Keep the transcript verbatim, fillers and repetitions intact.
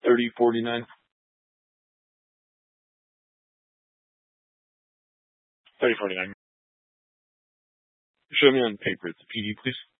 thirty forty-nine. thirty forty-nine. Show me on paper. It's a P D, please.